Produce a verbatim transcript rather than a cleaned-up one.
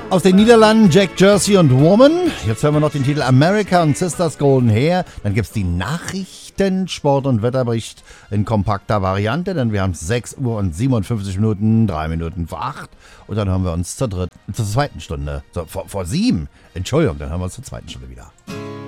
Aus den Niederlanden Jack Jersey und Woman. Jetzt hören wir noch den Titel America und Sisters Golden Hair. Dann gibt es die Nachrichten, Sport- und Wetterbericht in kompakter Variante. Denn wir haben sechs Uhr und siebenundfünfzig Minuten, drei Minuten vor acht. Und dann hören wir uns zur dritten, zur zweiten Stunde. So, vor, vor sieben. Entschuldigung, dann hören wir uns zur zweiten Stunde wieder.